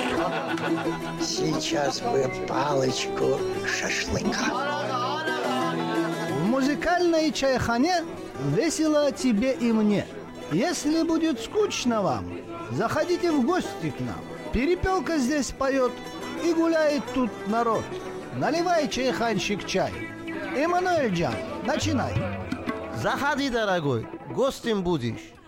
Сейчас бы палочку шашлыка. В музыкальной чайхане весело тебе и мне. Если будет скучно вам, заходите в гости к нам. Перепелка здесь поет, и гуляет тут народ. Наливай, чайханщик, чай. Эммануэль Джан, начинай. Заходи, дорогой, гостем будешь.